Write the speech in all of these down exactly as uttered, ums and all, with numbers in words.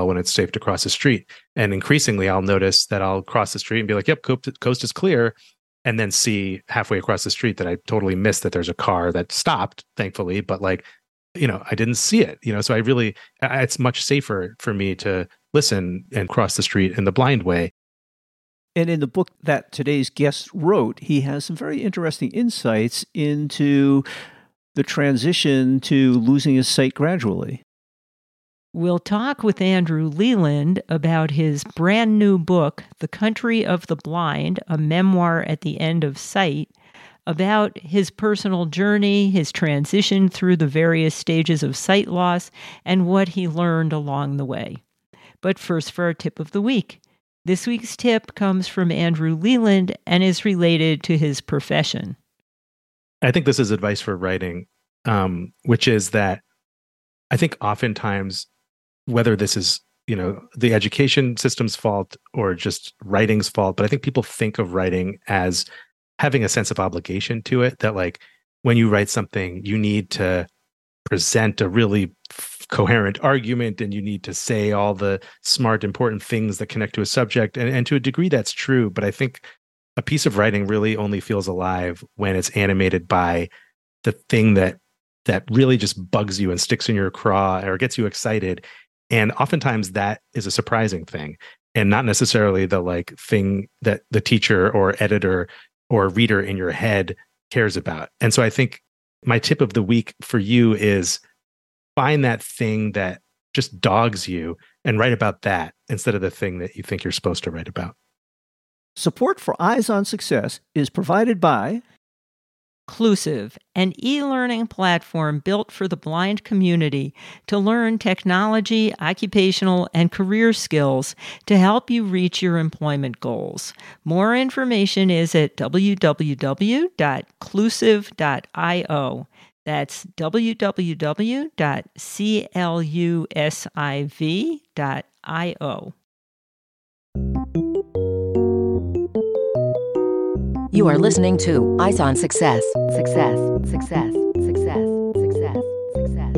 when it's safe to cross the street. And increasingly, I'll notice that I'll cross the street and be like, yep, coast is clear. And then see halfway across the street that I totally missed that there's a car that stopped, thankfully. But like, you know, I didn't see it, you know, so I really, it's much safer for me to listen and cross the street in the blind way. And in the book that today's guest wrote, he has some very interesting insights into the transition to losing his sight gradually. We'll talk with Andrew Leland about his brand new book, The Country of the Blind, a memoir at the end of sight, about his personal journey, his transition through the various stages of sight loss, and what he learned along the way. But first, for our tip of the week. This week's tip comes from Andrew Leland and is related to his profession. I think this is advice for writing, um, which is that I think oftentimes, whether this is, you know, the education system's fault or just writing's fault, but I think people think of writing as having a sense of obligation to it, that like when you write something, you need to present a really f- coherent argument and you need to say all the smart, important things that connect to a subject. And, and to a degree, that's true. But I think a piece of writing really only feels alive when it's animated by the thing that that really just bugs you and sticks in your craw or gets you excited. And oftentimes that is a surprising thing and not necessarily the like thing that the teacher or editor or reader in your head cares about. And so I think my tip of the week for you is find that thing that just dogs you and write about that instead of the thing that you think you're supposed to write about. Support for Eyes on Success is provided by Clusive, an e-learning platform built for the blind community to learn technology, occupational, and career skills to help you reach your employment goals. More information is at w w w dot clusive dot i o. That's w w w dot clusiv dot i o. You are listening to Eyes on Success. Success, success, success, success, success.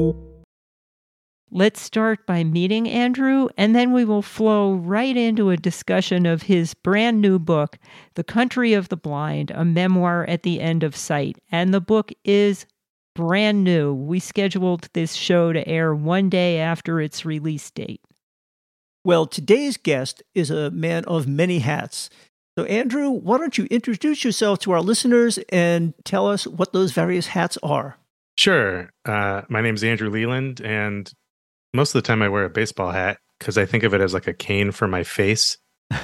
Let's start by meeting Andrew, and then we will flow right into a discussion of his brand new book, The Country of the Blind, a memoir at the end of sight. And the book is brand new. We scheduled this show to air one day after its release date. Well, today's guest is a man of many hats. So, Andrew, why don't you introduce yourself to our listeners and tell us what those various hats are? Sure. Uh, my name is Andrew Leland, and most of the time I wear a baseball hat because I think of it as like a cane for my face,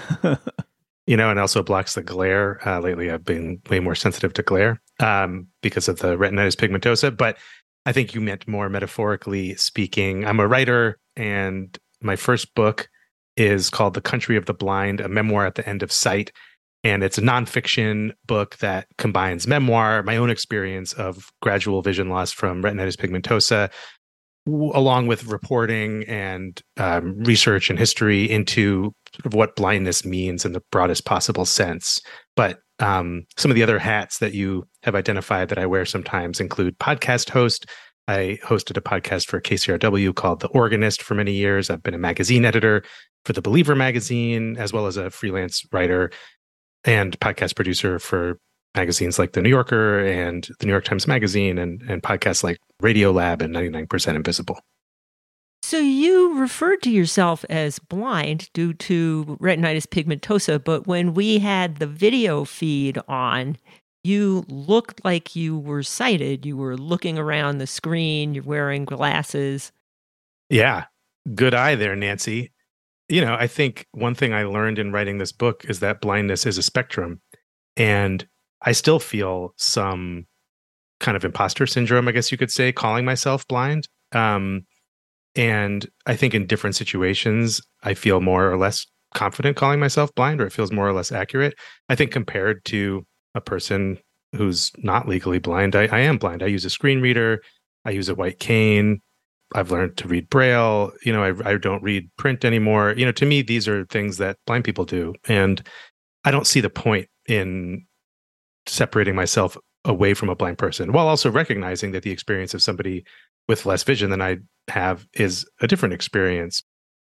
you know, and also blocks the glare. Uh, lately, I've been way more sensitive to glare um, because of the retinitis pigmentosa. But I think you meant more metaphorically speaking. I'm a writer, and my first book is called The Country of the Blind, a memoir at the end of sight. And it's a nonfiction book that combines memoir, my own experience of gradual vision loss from retinitis pigmentosa, w- along with reporting and um, research and history into sort of what blindness means in the broadest possible sense. But um, some of the other hats that you have identified that I wear sometimes include podcast host. I hosted a podcast for K C R W called The Organist for many years. I've been a magazine editor for The Believer magazine, as well as a freelance writer and podcast producer for magazines like The New Yorker and The New York Times Magazine, and, and podcasts like Radio Lab and ninety-nine percent Invisible. So you referred to yourself as blind due to retinitis pigmentosa, but when we had the video feed on, you looked like you were sighted. You were looking around the screen. You're wearing glasses. Yeah. Good eye there, Nancy. You know, I think one thing I learned in writing this book is that blindness is a spectrum. And I still feel some kind of imposter syndrome, I guess you could say, calling myself blind. Um, and I think in different situations, I feel more or less confident calling myself blind, or it feels more or less accurate. I think compared to a person who's not legally blind, I, I am blind. I use a screen reader. I use a white cane. I've learned to read Braille. You know, I, I don't read print anymore. You know, to me, these are things that blind people do. And I don't see the point in separating myself away from a blind person, while also recognizing that the experience of somebody with less vision than I have is a different experience.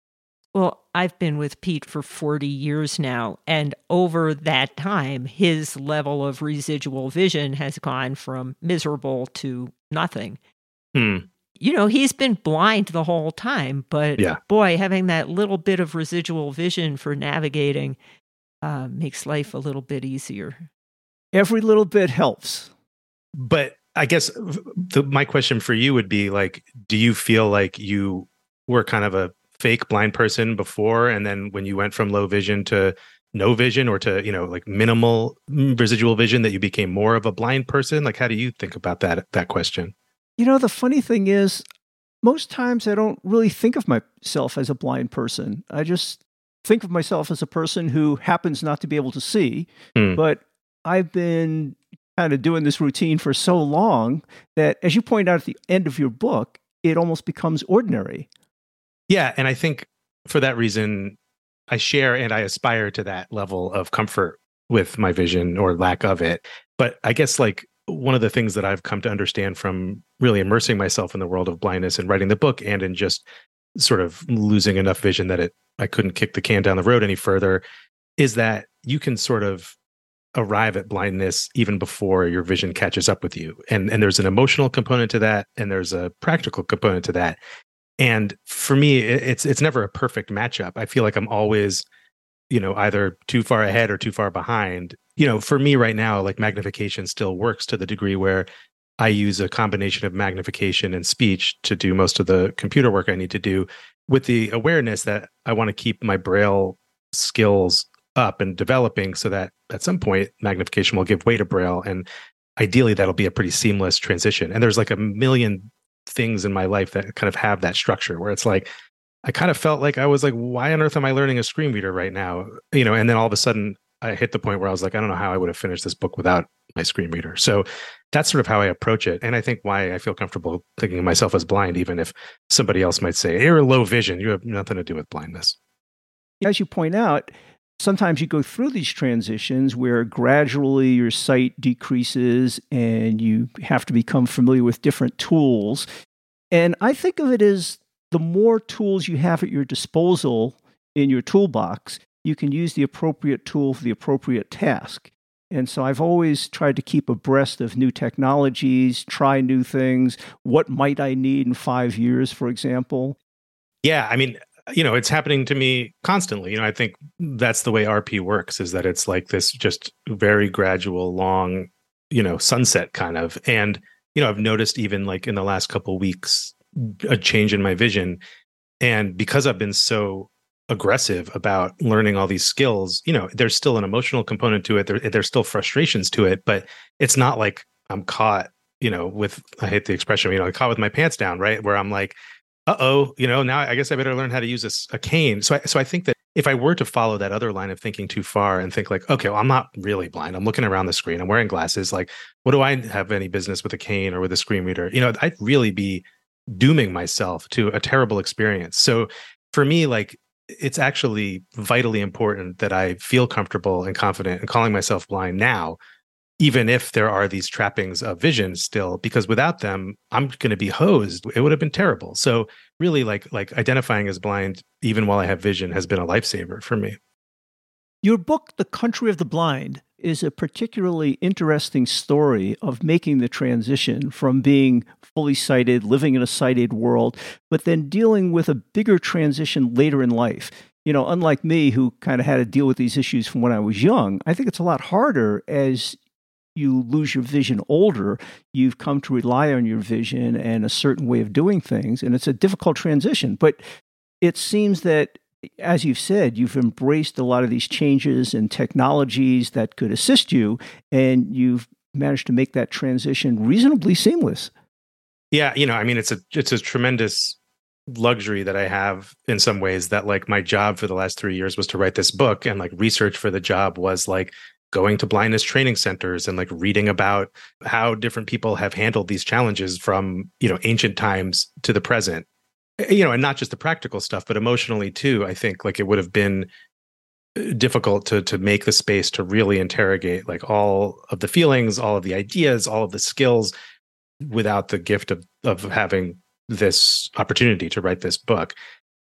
Well, I've been with Pete for forty years now, and over that time, his level of residual vision has gone from miserable to nothing. Hmm. You know, he's been blind the whole time, but Yeah. boy, having that little bit of residual vision for navigating uh, makes life a little bit easier. Every little bit helps. But I guess the, my question for you would be like, do you feel like you were kind of a fake blind person before, and then when you went from low vision to no vision, or to, you know, like minimal residual vision, that you became more of a blind person? Like, how do you think about that that question? You know, the funny thing is, most times I don't really think of myself as a blind person. I just think of myself as a person who happens not to be able to see. Hmm. But I've been kind of doing this routine for so long that, as you point out at the end of your book, it almost becomes ordinary. Yeah, and I think for that reason, I share and I aspire to that level of comfort with my vision, or lack of it. But I guess like one of the things that I've come to understand from really immersing myself in the world of blindness and writing the book, and in just sort of losing enough vision that it I couldn't kick the can down the road any further, is that you can sort of arrive at blindness even before your vision catches up with you. And and there's an emotional component to that, and there's a practical component to that. And for me, it's it's never a perfect matchup. I feel like I'm always, you know, either too far ahead or too far behind. You know, for me right now, like magnification still works to the degree where I use a combination of magnification and speech to do most of the computer work I need to do, with the awareness that I want to keep my Braille skills up and developing, so that at some point magnification will give way to Braille. And ideally that'll be a pretty seamless transition. And there's like a million things in my life that kind of have that structure, where it's like, I kind of felt like I was like, why on earth am I learning a screen reader right now? You know, and then all of a sudden I hit the point where I was like, I don't know how I would have finished this book without my screen reader. So that's sort of how I approach it. And I think why I feel comfortable thinking of myself as blind, even if somebody else might say, you're low vision, you have nothing to do with blindness. As you point out, sometimes you go through these transitions where gradually your sight decreases and you have to become familiar with different tools. And I think of it as the more tools you have at your disposal in your toolbox, you can use the appropriate tool for the appropriate task. And so I've always tried to keep abreast of new technologies, try new things. What might I need in five years, for example? Yeah, I mean, you know, it's happening to me constantly. You know, I think that's the way R P works, is that it's like this just very gradual, long, you know, sunset kind of. And, you know, I've noticed even like in the last couple of weeks, a change in my vision. And because I've been so aggressive about learning all these skills, you know, there's still an emotional component to it. There, there's still frustrations to it, but it's not like I'm caught, you know, with, I hate the expression, you know, caught with my pants down, right? Where I'm like, uh-oh, you know, now I guess I better learn how to use a, a cane. So I, so I think that if I were to follow that other line of thinking too far and think like, okay, well, I'm not really blind. I'm looking around the screen. I'm wearing glasses. Like, what do I have any business with a cane or with a screen reader? You know, I'd really be dooming myself to a terrible experience. So for me, like, it's actually vitally important that I feel comfortable and confident in calling myself blind now, even if there are these trappings of vision still, because without them, I'm going to be hosed. It would have been terrible. So really, like like identifying as blind, even while I have vision, has been a lifesaver for me. Your book, The Country of the Blind, is a particularly interesting story of making the transition from being fully sighted, living in a sighted world, but then dealing with a bigger transition later in life. You know, unlike me, who kind of had to deal with these issues from when I was young, I think it's a lot harder as you lose your vision older. You've come to rely on your vision and a certain way of doing things, and it's a difficult transition. But it seems that, as you've said, you've embraced a lot of these changes and technologies that could assist you, and you've managed to make that transition reasonably seamless. Yeah, you know, I mean, it's a it's a tremendous luxury that I have in some ways, that like my job for the last three years was to write this book, and like research for the job was like going to blindness training centers and like reading about how different people have handled these challenges from, you know, ancient times to the present. You know, and not just the practical stuff, but emotionally too. I think like it would have been difficult to to make the space to really interrogate like all of the feelings, all of the ideas, all of the skills, without the gift of of having this opportunity to write this book.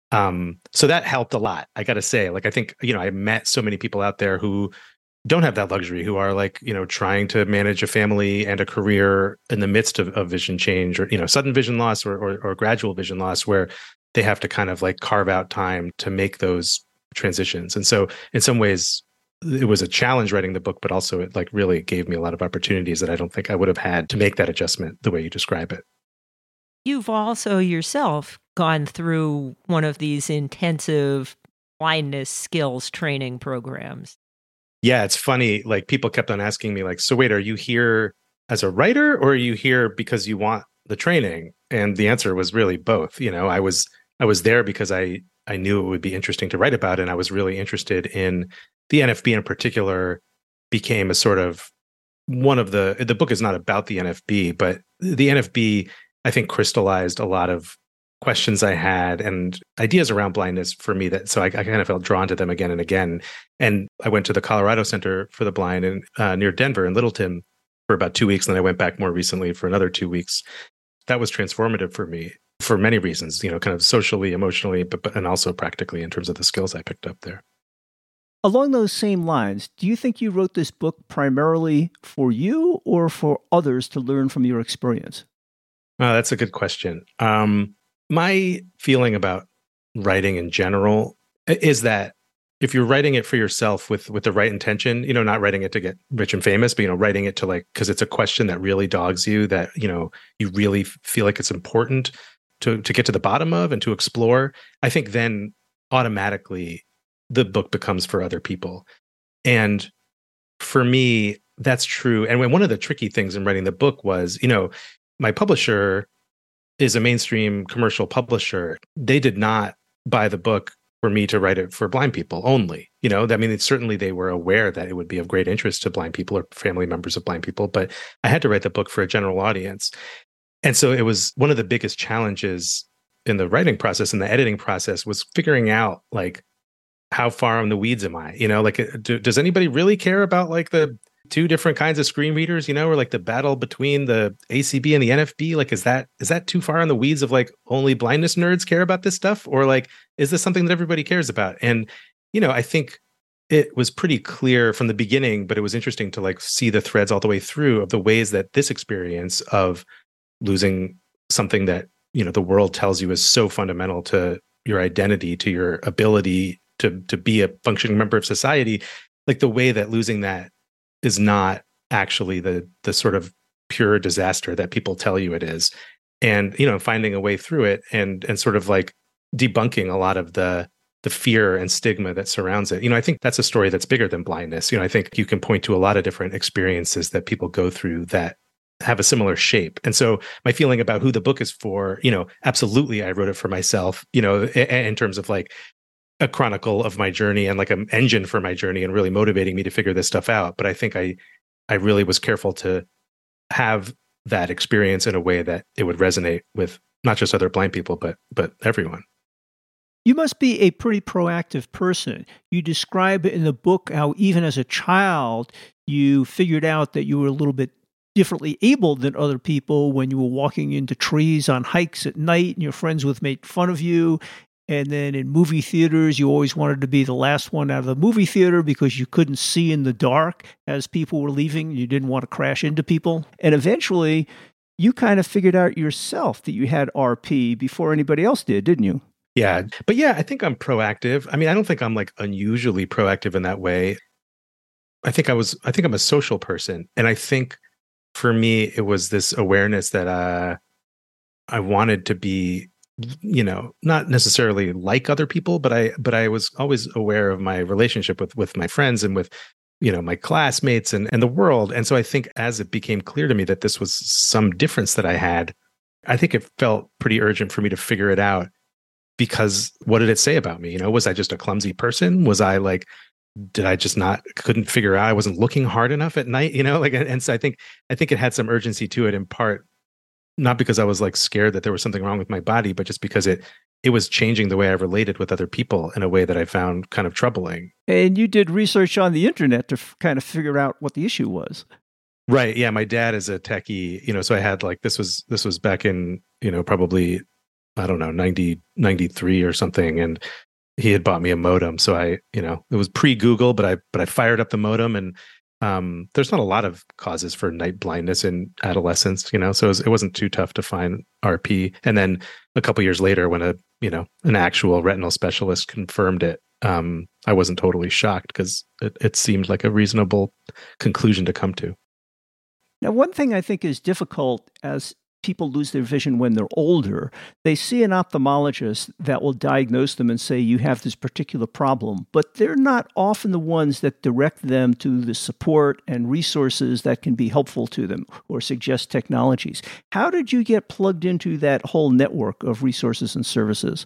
Um, so that helped a lot. I got to say, like, I think, you know, I met so many people out there who don't have that luxury, who are like, you know, trying to manage a family and a career in the midst of, of vision change, or, you know, sudden vision loss, or, or or gradual vision loss, where they have to kind of like carve out time to make those transitions. And so in some ways it was a challenge writing the book, but also it like really gave me a lot of opportunities that I don't think I would have had to make that adjustment the way you describe it. You've also yourself gone through one of these intensive blindness skills training programs. Yeah, it's funny. Like, people kept on asking me, like, so wait, are you here as a writer, or are you here because you want the training? And the answer was really both. You know, I was I was there because I I knew it would be interesting to write about, and I was really interested in the N F B in particular. Became a sort of one of the the book is not about the N F B, but the N F B, I think, crystallized a lot of questions I had and ideas around blindness for me, that so I, I kind of felt drawn to them again and again. And I went to the Colorado Center for the Blind in uh, near Denver in Littleton for about two weeks, and then I went back more recently for another two weeks. That was transformative for me for many reasons, you know, kind of socially, emotionally, but, but and also practically in terms of the skills I picked up there. Along those same lines, do you think you wrote this book primarily for you or for others to learn from your experience? Oh, that's a good question. Um, my feeling about writing in general is that if you're writing it for yourself with with the right intention, you know, not writing it to get rich and famous, but, you know, writing it to like, because it's a question that really dogs you, that, you know, you really feel like it's important to to get to the bottom of and to explore, I think then automatically the book becomes for other people. And for me, that's true. And when one of the tricky things in writing the book was, you know, my publisher is a mainstream commercial publisher. They did not buy the book for me to write it for blind people only. You know, I mean, it's, certainly they were aware that it would be of great interest to blind people or family members of blind people, but I had to write the book for a general audience. And so it was one of the biggest challenges in the writing process and the editing process was figuring out, like, how far in the weeds am I? You know, like, do, does anybody really care about like the two different kinds of screen readers, you know, or like the battle between the A C B and the N F B? Like, is that is that too far in the weeds of like only blindness nerds care about this stuff? Or like, is this something that everybody cares about? And, you know, I think it was pretty clear from the beginning, but it was interesting to like see the threads all the way through of the ways that this experience of losing something that, you know, the world tells you is so fundamental to your identity, to your ability to to be a functioning member of society, like the way that losing that is not actually the the sort of pure disaster that people tell you it is. And, you know, finding a way through it and and sort of like debunking a lot of the the fear and stigma that surrounds it. You know, I think that's a story that's bigger than blindness. You know, I think you can point to a lot of different experiences that people go through that have a similar shape. And so my feeling about who the book is for, you know, absolutely I wrote it for myself, you know, in terms of like a chronicle of my journey and like an engine for my journey and really motivating me to figure this stuff out. But I think I, I really was careful to have that experience in a way that it would resonate with not just other blind people, but, but everyone. You must be a pretty proactive person. You describe in the book how even as a child, you figured out that you were a little bit differently abled than other people when you were walking into trees on hikes at night and your friends would make fun of you. And then in movie theaters, you always wanted to be the last one out of the movie theater because you couldn't see in the dark as people were leaving. You didn't want to crash into people. And eventually, you kind of figured out yourself that you had R P before anybody else did, didn't you? Yeah. But yeah, I think I'm proactive. I mean, I don't think I'm like unusually proactive in that way. I think I was, I think I'm a social person. And I think for me, it was this awareness that uh, I wanted to be, you know, not necessarily like other people, but I, but I was always aware of my relationship with, with my friends and with, you know, my classmates and, and the world. And so I think as it became clear to me that this was some difference that I had, I think it felt pretty urgent for me to figure it out, because what did it say about me? You know, was I just a clumsy person? Was I like, did I just not, couldn't figure out, I wasn't looking hard enough at night, you know, like, and, and so I think, I think it had some urgency to it in part, not because I was like scared that there was something wrong with my body, but just because it it was changing the way I related with other people in a way that I found kind of troubling. And you did research on the internet to f- kind of figure out what the issue was. Right. Yeah. My dad is a techie, you know, so I had like, this was, this was back in, you know, probably I don't know, ninety, ninety-three or something. And he had bought me a modem. So I, you know, it was pre-Google, but I, but I fired up the modem, and um, there's not a lot of causes for night blindness in adolescence, you know, so it, was, it wasn't too tough to find R P. And then a couple years later, when a, you know, an actual retinal specialist confirmed it, um, I wasn't totally shocked because it, it seemed like a reasonable conclusion to come to. Now, one thing I think is difficult as people lose their vision when they're older, they see an ophthalmologist that will diagnose them and say, you have this particular problem, but they're not often the ones that direct them to the support and resources that can be helpful to them or suggest technologies. How did you get plugged into that whole network of resources and services?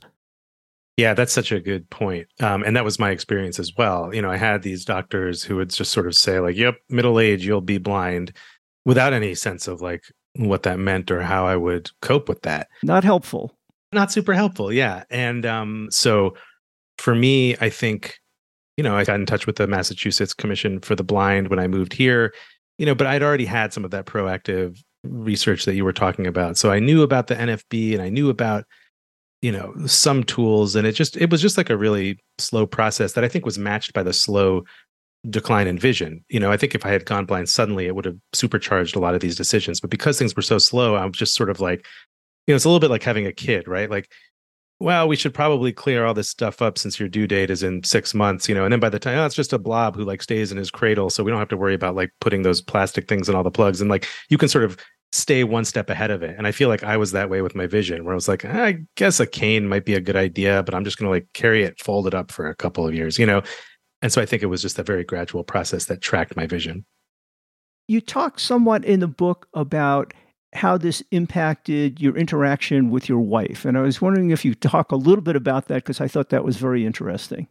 Yeah, that's such a good point. Um, and that was my experience as well. You know, I had these doctors who would just sort of say like, yep, middle age, you'll be blind, without any sense of like what that meant or how I would cope with that. Not helpful. Not super helpful. Yeah. And um, so for me, I think, you know, I got in touch with the Massachusetts Commission for the Blind when I moved here, you know, but I'd already had some of that proactive research that you were talking about. So I knew about the N F B and I knew about, you know, some tools, and it just, it was just like a really slow process that I think was matched by the slow decline in vision. You know, I think if I had gone blind suddenly, it would have supercharged a lot of these decisions. But because things were so slow, I'm just sort of like, you know, it's a little bit like having a kid, right? Like, well, we should probably clear all this stuff up since your due date is in six months, you know, and then by the time, oh, it's just a blob who like stays in his cradle. So we don't have to worry about like putting those plastic things in all the plugs. And like, you can sort of stay one step ahead of it. And I feel like I was that way with my vision, where I was like, I guess a cane might be a good idea, but I'm just going to like carry it folded up for a couple of years, you know? And so I think it was just a very gradual process that tracked my vision. You talk somewhat in the book about how this impacted your interaction with your wife. And I was wondering if you talk a little bit about that, because I thought that was very interesting.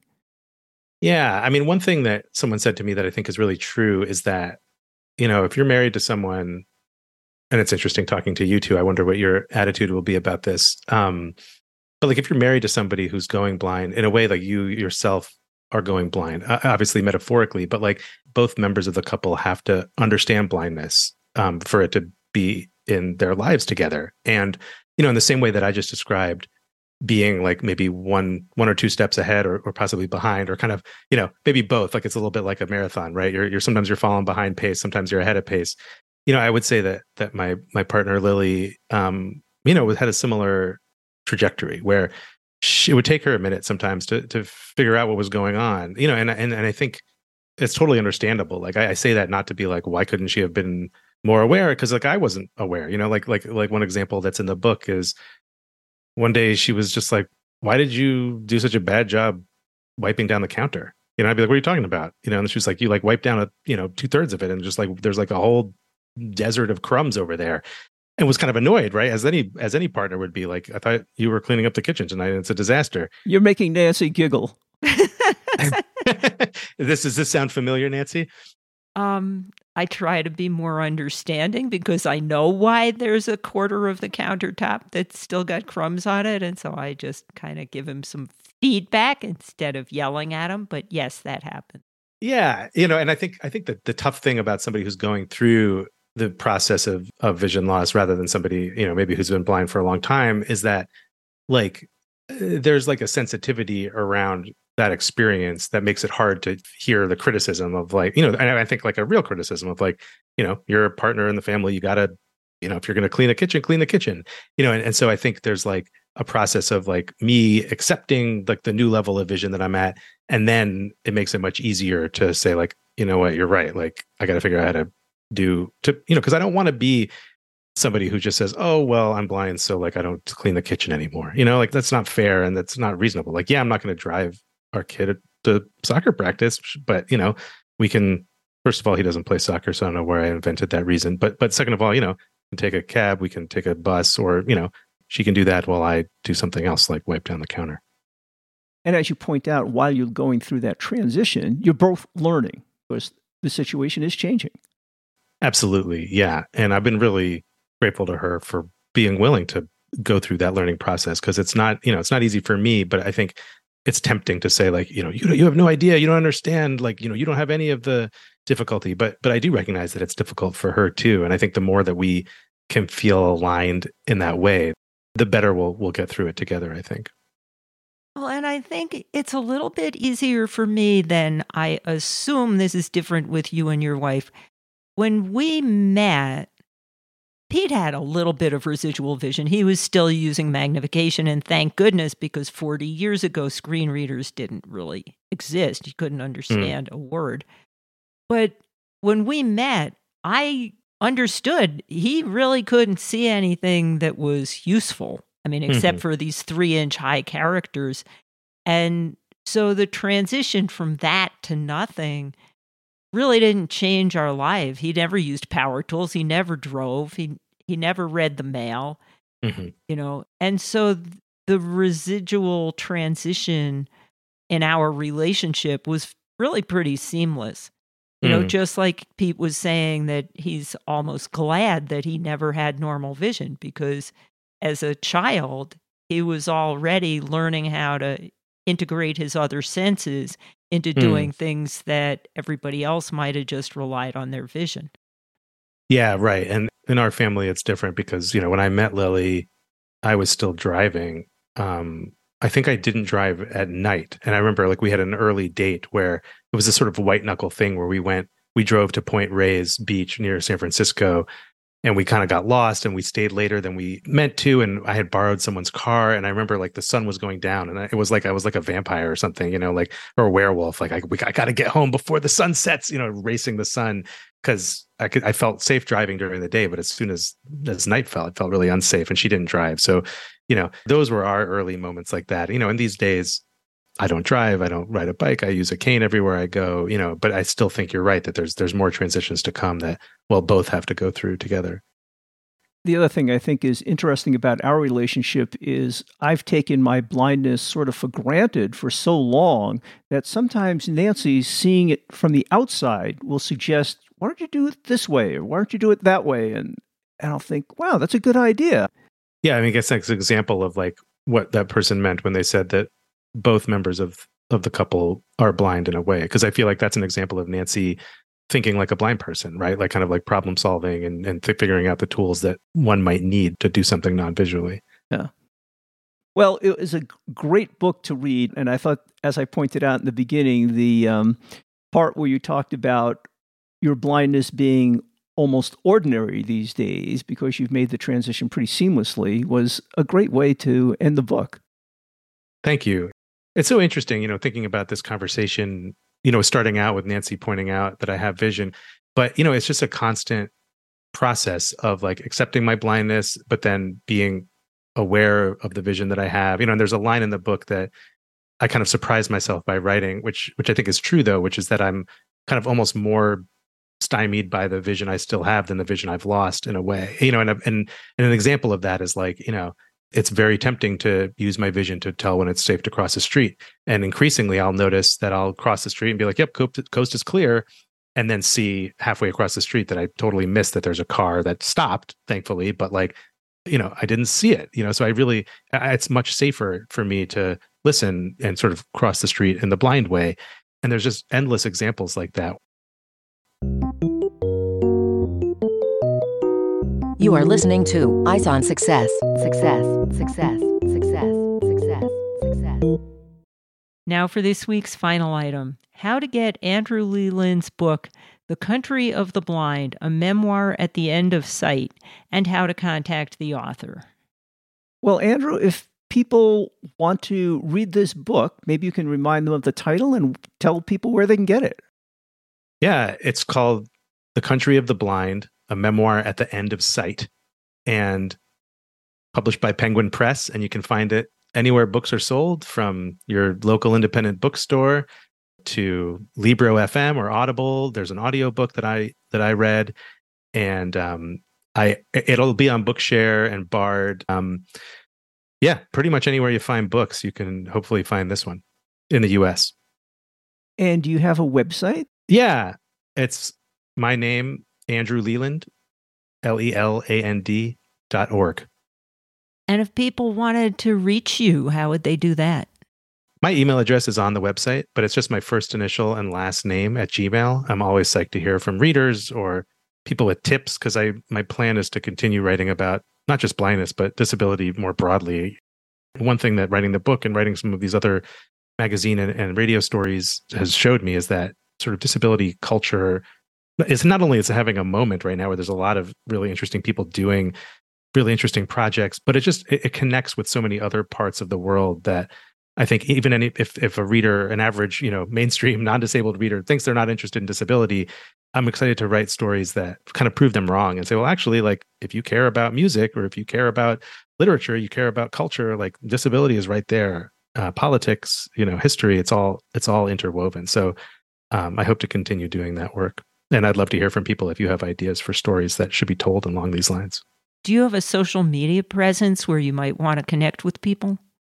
Yeah. I mean, one thing that someone said to me that I think is really true is that, you know, if you're married to someone, and it's interesting talking to you two, I wonder what your attitude will be about this. Um, but like if you're married to somebody who's going blind in a way like you yourself are going blind, uh, obviously metaphorically, but like both members of the couple have to understand blindness um, for it to be in their lives together. And, you know, in the same way that I just described, being like maybe one one or two steps ahead or, or possibly behind, or kind of, you know, maybe both, like it's a little bit like a marathon, right? You're, you're sometimes you're falling behind pace, sometimes you're ahead of pace. You know, I would say that that my my partner Lily, um, you know, had a similar trajectory where she, it would take her a minute sometimes to to figure out what was going on. You know, and and and I think it's totally understandable. Like I, I say that not to be like, why couldn't she have been more aware? Because like I wasn't aware. You know, like like like one example that's in the book is one day she was just like, why did you do such a bad job wiping down the counter? You know, I'd be like, what are you talking about? You know, and she was like, you like wiped down a, you know, two thirds of it, and just like there's like a whole desert of crumbs over there, and was kind of annoyed, right? As any as any partner would be. Like, I thought you were cleaning up the kitchen tonight, and it's a disaster. You're making Nancy giggle. This does this sound familiar, Nancy? Um, I try to be more understanding because I know why there's a quarter of the countertop that's still got crumbs on it, and so I just kind of give him some feedback instead of yelling at him. But yes, that happened. Yeah, you know, and I think I think that the tough thing about somebody who's going through the process of of vision loss rather than somebody, you know, maybe who's been blind for a long time is that like there's like a sensitivity around that experience that makes it hard to hear the criticism of like, you know, and I think like a real criticism of like, you know, you're a partner in the family, you got to, you know, if you're going to clean the kitchen, clean the kitchen, you know, and, and so I think there's like a process of like me accepting like the new level of vision that I'm at. And then it makes it much easier to say like, you know what, you're right. Like I got to figure out how to do to, you know, because I don't want to be somebody who just says, oh, well, I'm blind, so like I don't clean the kitchen anymore. You know, like that's not fair and that's not reasonable. Like, yeah, I'm not going to drive our kid to soccer practice, but you know, we can, first of all, he doesn't play soccer, so I don't know where I invented that reason. But but second of all, you know, we can take a cab, we can take a bus, or, you know, she can do that while I do something else like wipe down the counter. And as you point out, while you're going through that transition, you're both learning because the situation is changing. Absolutely. Yeah. And I've been really grateful to her for being willing to go through that learning process, because it's not, you know, it's not easy for me, but I think it's tempting to say like, you know, you you have no idea, you don't understand, like, you know, you don't have any of the difficulty, but but I do recognize that it's difficult for her too. And I think the more that we can feel aligned in that way, the better we'll we'll get through it together, I think. Well, and I think it's a little bit easier for me than I assume this is different with you and your wife. When we met, Pete had a little bit of residual vision. He was still using magnification, and thank goodness, because forty years ago, screen readers didn't really exist. You couldn't understand mm. a word. But when we met, I understood he really couldn't see anything that was useful. I mean, except mm-hmm. for these three-inch high characters. And so the transition from that to nothing really didn't change our life. He never used power tools. He never drove. He he never read the mail, mm-hmm. you know. And so the residual transition in our relationship was really pretty seamless. You know, mm. just like Pete was saying that he's almost glad that he never had normal vision, because as a child, he was already learning how to integrate his other senses into doing mm. things that everybody else might have just relied on their vision. Yeah, right. And in our family, it's different because, you know, when I met Lily, I was still driving. Um, I think I didn't drive at night. And I remember like we had an early date where it was a sort of white knuckle thing where we went, we drove to Point Reyes Beach near San Francisco, and we kind of got lost and we stayed later than we meant to. And I had borrowed someone's car, and I remember like the sun was going down, and I, it was like I was like a vampire or something, you know, like, or a werewolf. Like I, we, I got to get home before the sun sets, you know, racing the sun, because I could, I felt safe driving during the day, but as soon as as night fell, it felt really unsafe, and she didn't drive. So, you know, those were our early moments like that. You know, in these days, I don't drive, I don't ride a bike, I use a cane everywhere I go, you know, but I still think you're right that there's there's more transitions to come that we'll both have to go through together. The other thing I think is interesting about our relationship is I've taken my blindness sort of for granted for so long that sometimes Nancy, seeing it from the outside, will suggest, why don't you do it this way? Or why don't you do it that way? And, and I'll think, wow, that's a good idea. Yeah, I mean, I guess that's an example of like what that person meant when they said that both members of, of the couple are blind in a way. Because I feel like that's an example of Nancy thinking like a blind person, right? Like kind of like problem solving and, and th- figuring out the tools that one might need to do something non-visually. Yeah. Well, it was a great book to read. And I thought, as I pointed out in the beginning, the um, part where you talked about your blindness being almost ordinary these days because you've made the transition pretty seamlessly was a great way to end the book. Thank you. It's so interesting, you know, thinking about this conversation, you know, starting out with Nancy pointing out that I have vision, but, you know, it's just a constant process of like accepting my blindness, but then being aware of the vision that I have, you know, and there's a line in the book that I kind of surprised myself by writing, which, which I think is true though, which is that I'm kind of almost more stymied by the vision I still have than the vision I've lost in a way, you know, and, and, and an example of that is like, you know, it's very tempting to use my vision to tell when it's safe to cross the street. And increasingly, I'll notice that I'll cross the street and be like, yep, coast is clear. And then see halfway across the street that I totally missed that there's a car that stopped, thankfully. But like, you know, I didn't see it, you know, so I really, it's much safer for me to listen and sort of cross the street in the blind way. And there's just endless examples like that. You are listening to Eyes on Success. Success, success, success, success, success. Now for this week's final item. How to get Andrew Leland's book, The Country of the Blind, a memoir at the end of sight, and how to contact the author. Well, Andrew, if people want to read this book, maybe you can remind them of the title and tell people where they can get it. Yeah, it's called The Country of the Blind, a memoir at the end of sight, and published by Penguin Press. And you can find it anywhere books are sold, from your local independent bookstore to Libro F M or Audible. There's an audiobook that I that I read, and um, I it'll be on Bookshare and Bard. Um, yeah, pretty much anywhere you find books, you can hopefully find this one in the U S. And do you have a website? Yeah, it's my name, Andrew Leland, L E L A N D dot org. And if people wanted to reach you, how would they do that? My email address is on the website, but it's just my first initial and last name at Gmail. I'm always psyched to hear from readers or people with tips, because I my plan is to continue writing about not just blindness, but disability more broadly. One thing that writing the book and writing some of these other magazine and, and radio stories has showed me is that sort of disability culture is not only it's having a moment right now where there's a lot of really interesting people doing really interesting projects, but it just it, it connects with so many other parts of the world that I think even any, if if a reader, an average, you know, mainstream non-disabled reader thinks they're not interested in disability, I'm excited to write stories that kind of prove them wrong and say, well, actually, like if you care about music or if you care about literature, you care about culture, like disability is right there. Uh, politics, you know, history, it's all it's all interwoven. So um, I hope to continue doing that work. And I'd love to hear from people if you have ideas for stories that should be told along these lines. Do you have a social media presence where you might want to connect with people?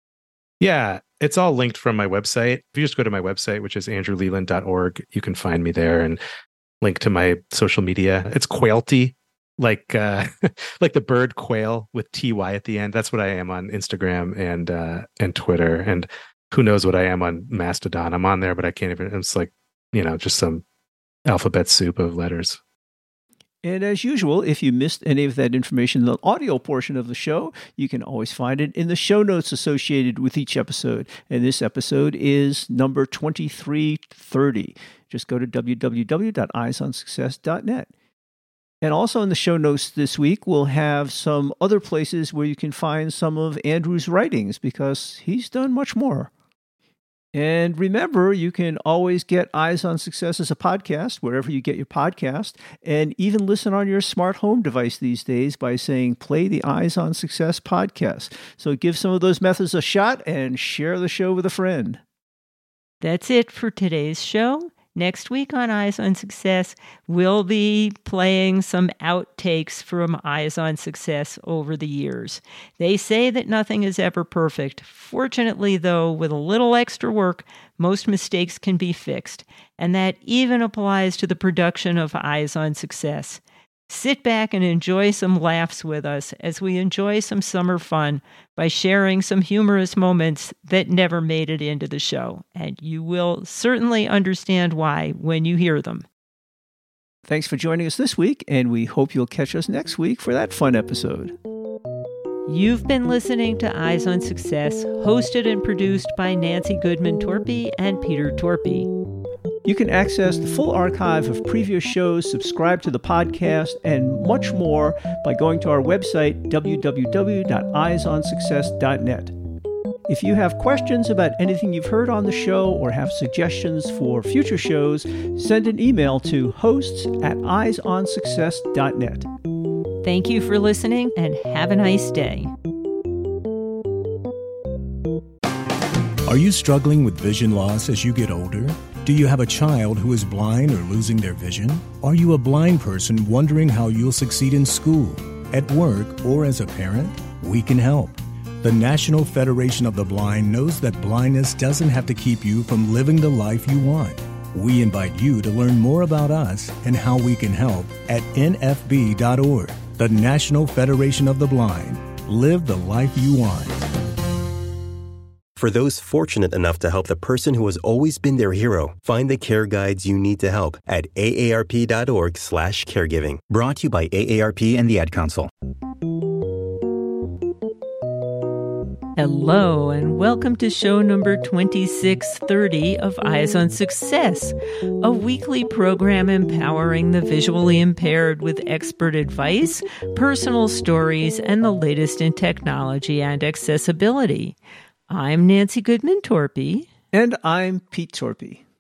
Yeah, it's all linked from my website. If you just go to my website, which is andrew leland dot org, you can find me there and link to my social media. It's Quailty, like uh, like the bird quail with T Y at the end. That's what I am on Instagram and uh, and Twitter. And who knows what I am on Mastodon. I'm on there, but I can't even, it's like, you know, just some alphabet soup of letters. And as usual, if you missed any of that information in the audio portion of the show, you can always find it in the show notes associated with each episode. And this episode is number twenty-three thirty. Just go to w w w dot eyes on success dot net. And also in the show notes this week, we'll have some other places where you can find some of Andrew's writings, because he's done much more. And remember, you can always get Eyes on Success as a podcast wherever you get your podcast, and even listen on your smart home device these days by saying, play the Eyes on Success podcast. So give some of those methods a shot and share the show with a friend. That's it for today's show. Next week on Eyes on Success, we'll be playing some outtakes from Eyes on Success over the years. They say that nothing is ever perfect. Fortunately, though, with a little extra work, most mistakes can be fixed. And that even applies to the production of Eyes on Success. Sit back and enjoy some laughs with us as we enjoy some summer fun by sharing some humorous moments that never made it into the show. And you will certainly understand why when you hear them. Thanks for joining us this week, and we hope you'll catch us next week for that fun episode. You've been listening to Eyes on Success, hosted and produced by Nancy Goodman Torpy and Peter Torpy. You can access the full archive of previous shows, subscribe to the podcast, and much more by going to our website, w w w dot eyes on success dot net. If you have questions about anything you've heard on the show or have suggestions for future shows, send an email to hosts at eyes on success dot net. Thank you for listening, and have a nice day. Are you struggling with vision loss as you get older? Do you have a child who is blind or losing their vision? Are you a blind person wondering how you'll succeed in school, at work, or as a parent? We can help. The National Federation of the Blind knows that blindness doesn't have to keep you from living the life you want. We invite you to learn more about us and how we can help at N F B dot org. The National Federation of the Blind. Live the life you want. For those fortunate enough to help the person who has always been their hero, find the care guides you need to help at A A R P dot org slash caregiving. Brought to you by A A R P and the Ad Council. Hello, and welcome to show number twenty-six thirty of Eyes on Success, a weekly program empowering the visually impaired with expert advice, personal stories, and the latest in technology and accessibility. I'm Nancy Goodman Torpy. And I'm Pete Torpy.